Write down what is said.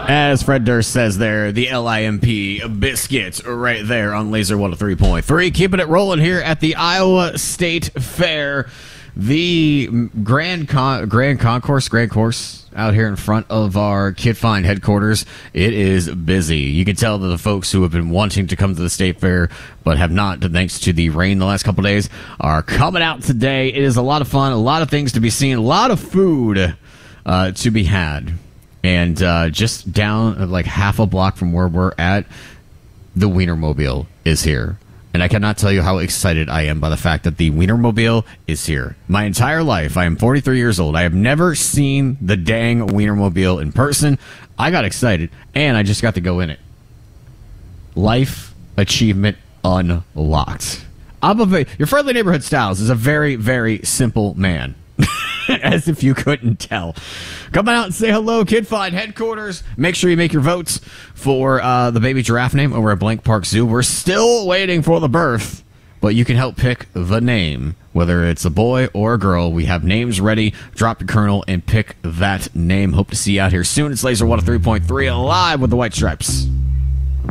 As Fred Durst says there, the LIMP biscuits right there on Laser 103.3. Keeping it rolling here at the Iowa State Fair. The Grand Course out here in front of our Kid Find headquarters. It is busy. You can tell that the folks who have been wanting to come to the State Fair but have not, thanks to the rain the last couple of days, are coming out today. It is a lot of fun, a lot of things to be seen, a lot of food to be had. And just down like half a block from where we're at, the Wienermobile is here. And I cannot tell you how excited I am by the fact that the Wienermobile is here. My entire life, I am 43 years old. I have never seen the dang Wienermobile in person. I got excited, and I just got to go in it. Life achievement unlocked. Your friendly neighborhood Styles is a very, very simple man. As if you couldn't tell. Come out and say hello, Kid Find headquarters. Make sure you make your votes for the baby giraffe name over at Blank Park Zoo. We're still waiting for the birth, but you can help pick the name, whether it's a boy or a girl. We have names ready. Drop your kernel and pick that name. Hope to see you out here soon. It's Laser 103.3 live with the White Stripes.